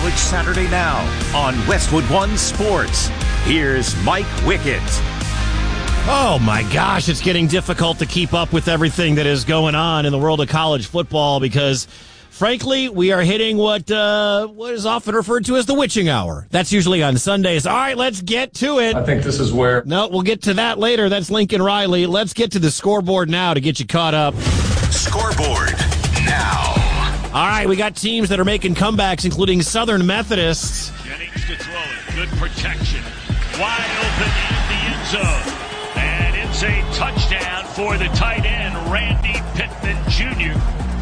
College Saturday Now on Westwood One Sports. Here's Mike Wickett. Oh my gosh, it's getting difficult to keep up with everything that is going on in the world of college football because, frankly, we are hitting what is often referred to as the witching hour. That's usually on Sundays. All right, let's get to it. I think this is where... No, we'll get to that later. That's Lincoln Riley. Let's get to the scoreboard now to get you caught up. Scoreboard now. All right, we got teams that are making comebacks, including Southern Methodist. Jennings to throw it. Good protection. Wide open in the end zone. And it's a touchdown for the tight end, Randy Pittman Jr.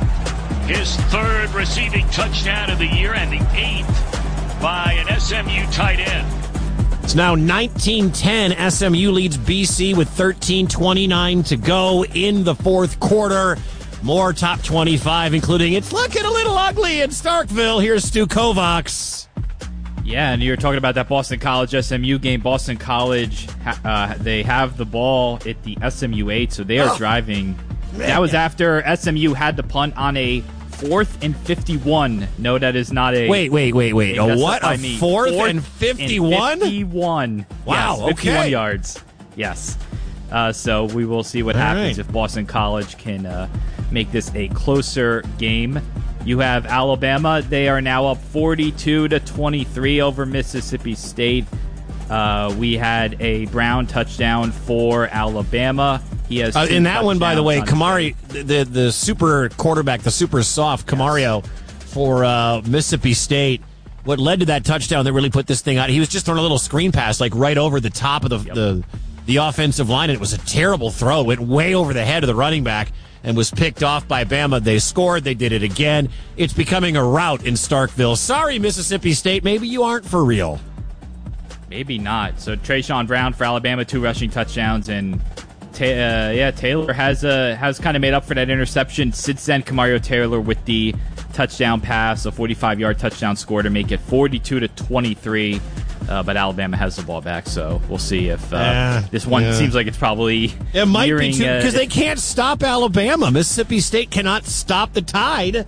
His third receiving touchdown of the year and the 8th by an SMU tight end. It's now 19-10. SMU leads BC with 13:29 to go in the fourth quarter. More top 25, including it's looking a little ugly in Starkville. Here's Stu Kovacs. Yeah, and you're talking about that Boston College SMU game. Boston College, they have the ball at the SMU 8, so they are driving. Man. That was after SMU had to punt on a 4th and 51. No, that is not a... Wait. A what? A 4th and 51? 51. Wow, yes, 51 okay. yards. Yes. So we will see what happens if Boston College can make this a closer game. You have Alabama. They are now up 42-23 over Mississippi State. We had a Brown touchdown for Alabama. He has in that one, by the way, Kamari, the super quarterback, the super soft Camario for Mississippi State. What led to that touchdown that really put this thing out? He was just throwing a little screen pass, like right over the top of the offensive line, and it was a terrible throw. It went way over the head of the running back and was picked off by Bama. They scored. They did it again. It's becoming a rout in Starkville. Sorry, Mississippi State. Maybe you aren't for real. Maybe not. So Trayshawn Brown for Alabama, 2 rushing touchdowns, and Taylor has kind of made up for that interception. Since then, Camario Taylor with the touchdown pass, a 45-yard touchdown score to make it 42-23. But Alabama has the ball back, so we'll see if this one seems like it's probably it might be too, because they can't stop Alabama. Mississippi State cannot stop the Tide.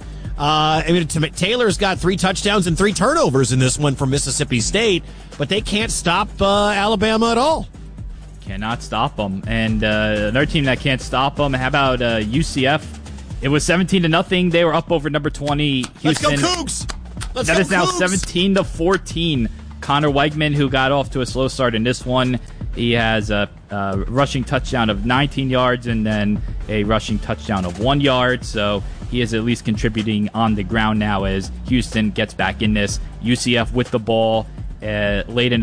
Taylor's got 3 touchdowns and 3 turnovers in this one from Mississippi State, but they can't stop Alabama at all. Cannot stop them. And another team that can't stop them, how about UCF? It was 17-0. They were up over number 20, Houston. Let's go Cougs! That is now 17-14. Connor Weigman, who got off to a slow start in this one, he has a rushing touchdown of 19 yards and then a rushing touchdown of 1 yard. So he is at least contributing on the ground now as Houston gets back in this. UCF with the ball late in